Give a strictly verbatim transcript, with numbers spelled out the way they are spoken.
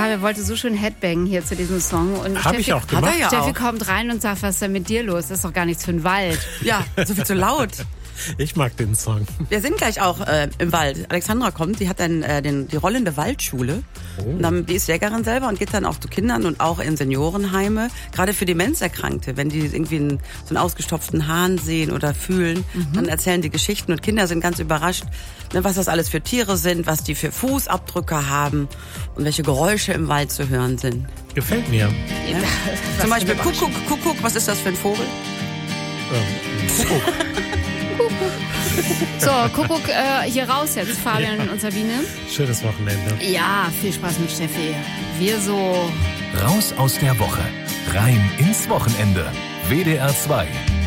Fabian wollte so schön Headbangen hier zu diesem Song. Und Hab ich auch gemacht. Hat er ja Steffi auch. kommt rein und sagt, was ist denn mit dir los? Das ist doch gar nichts für den Wald. Ja, so viel zu laut. Ich mag den Song. Wir sind gleich auch äh, im Wald. Alexandra kommt, die hat dann äh, den, die rollende Waldschule. Oh. Und dann, die ist Jägerin selber und geht dann auch zu Kindern und auch in Seniorenheime. Gerade für Demenzerkrankte, wenn die irgendwie einen, so einen ausgestopften Hahn sehen oder fühlen, mhm. dann erzählen die Geschichten und Kinder sind ganz überrascht, ne, was das alles für Tiere sind, was die für Fußabdrücke haben und welche Geräusche im Wald zu hören sind. Gefällt mir. Ja? Zum Beispiel Kuckuck, Kuckuck, was ist das für ein Vogel? Ähm, Kuckuck. So, Kuckuck, äh, hier raus jetzt, Fabian ja. und Sabine. Schönes Wochenende. Ja, viel Spaß mit Steffi. Wir so... Raus aus der Woche. Rein ins Wochenende. W D R zwei.